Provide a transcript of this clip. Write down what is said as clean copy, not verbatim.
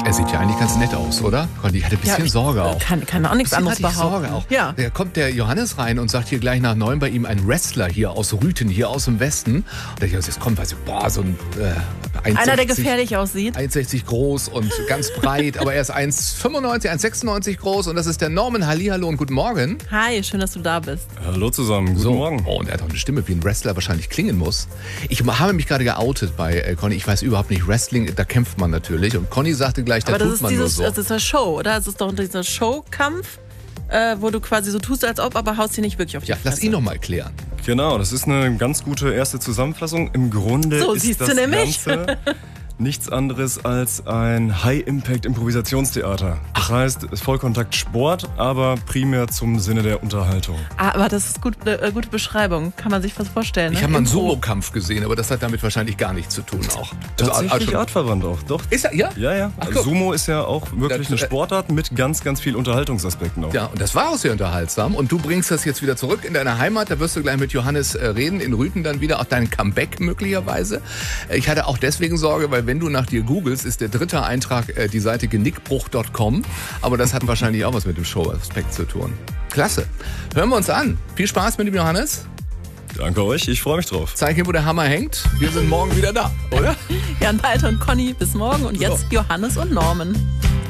Er sieht ja eigentlich ganz nett aus, oder? Conny, ich hatte ein bisschen Sorge auch. Kann auch nichts anderes behaupten. Sorge auch. Ja. Da kommt der Johannes rein und sagt hier gleich nach 9 bei ihm ein Wrestler hier aus Rüthen, hier aus dem Westen. Und der jetzt kommt, weiß ich, so ein 1,60, einer, der gefährlich aussieht. 1,60 groß und ganz breit, aber er ist 1,95, 1,96 groß und das ist der Norman. Hallihallo und guten Morgen. Hi, schön, dass du da bist. Hallo zusammen, guten Morgen. Oh, und er hat auch eine Stimme, wie ein Wrestler wahrscheinlich klingen muss. Ich habe mich gerade geoutet bei Conny. Ich weiß überhaupt nicht, Wrestling, da kämpft man natürlich. Und Conny sagte gleich, da tut man nur so. Das ist eine Show, oder? Das ist doch dieser Showkampf, wo du quasi so tust, als ob, aber haust dir nicht wirklich auf die Fresse. Lass ihn noch mal erklären. Genau, das ist eine ganz gute erste Zusammenfassung. Im Grunde So, ist siehst das du nämlich. Ganze nichts anderes als ein High-Impact-Improvisationstheater. Das heißt, es ist Vollkontakt-Sport, aber primär zum Sinne der Unterhaltung. Aber das ist eine gute Beschreibung. Kann man sich was vorstellen. Ne? Ich habe mal einen Sumo-Kampf gesehen, aber das hat damit wahrscheinlich gar nichts zu tun auch. Tatsächlich artverwandt auch, doch. Ist er, ja? Ja. Ach, Sumo ist ja auch wirklich eine Sportart mit ganz, ganz viel Unterhaltungsaspekten auch. Ja, und das war auch sehr unterhaltsam. Und du bringst das jetzt wieder zurück in deine Heimat. Da wirst du gleich mit Johannes reden, in Rüthen dann wieder, auch dein Comeback möglicherweise. Ich hatte auch deswegen Sorge, weil wenn du nach dir googelst, ist der dritte Eintrag die Seite genickbruch.com. Aber das hat wahrscheinlich auch was mit dem Show-Aspekt zu tun. Klasse. Hören wir uns an. Viel Spaß mit dem Johannes. Danke euch, ich freue mich drauf. Zeig ihm, wo der Hammer hängt. Wir sind morgen wieder da, oder? Jan, Walter und Conny, bis morgen. Und jetzt Johannes und Norman.